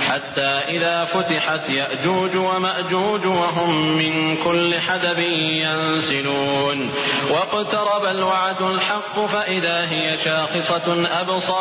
حتى إذا فتحت يأجوج ومأجوج وهم من كل حدب ينسلون واقترب الوعد الحق فإذا هي شاخصة أبصار